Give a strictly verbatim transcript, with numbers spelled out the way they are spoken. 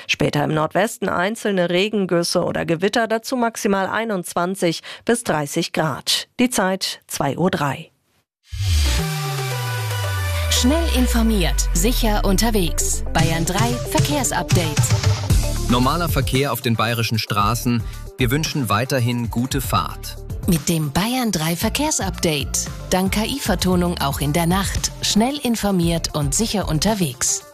Später im Nordwesten einzelne Regengüsse oder Gewitter, dazu maximal einundzwanzig bis dreißig Grad. Die Zeit zwei Uhr drei. Schnell informiert, sicher unterwegs. Bayern drei Verkehrsupdate. Normaler Verkehr auf den bayerischen Straßen. Wir wünschen weiterhin gute Fahrt. Mit dem Bayern drei Verkehrsupdate. Dank K I-Vertonung auch in der Nacht. Schnell informiert und sicher unterwegs.